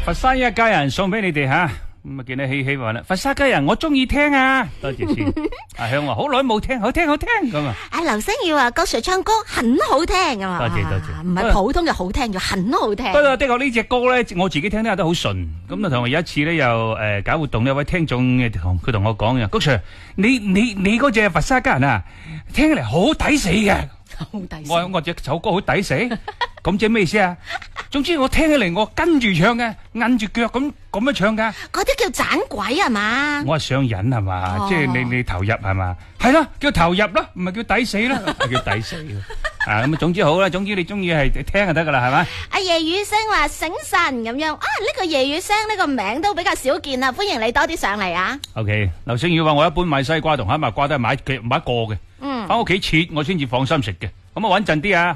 佛山一家人送俾你哋吓，咁啊見你喜歡啦。佛山一家人我中意聽啊，多謝先。阿香話好耐冇聽，好聽咁啊。 阿劉星宇話郭 Sir 唱歌很好聽啊嘛， 多謝， 唔係普通嘅好聽，就很好聽。 不過的確呢隻歌咧，我自己聽得好順。咁啊，同埋有一次咧，又搞活動，有位聽眾佢同我講嘅，郭 Sir，你嗰隻佛山一家人啊，聽起嚟好抵死嘅。 好抵死。 我隻首歌好抵死，咁即係咩意思啊？總之我聽起嚟我跟住唱嘅，摁住腳咁樣唱嘅。 嗰啲叫盞鬼係嘛？ 我係上癮係嘛，即係你投入係嘛？係啦，叫投入啦，唔係叫抵死啦，係叫抵死。啊咁啊，總之好啦，總之你中意係聽就得噶啦，係咪？ 阿夜雨聲話醒神咁樣啊，呢個夜雨聲呢個名都比較少見啦，歡迎你多啲上嚟啊。 OK，劉星宇話我一般買西瓜同海蜜瓜都係買一個嘅，翻屋企切我先至放心食嘅，咁啊穩陣啲啊。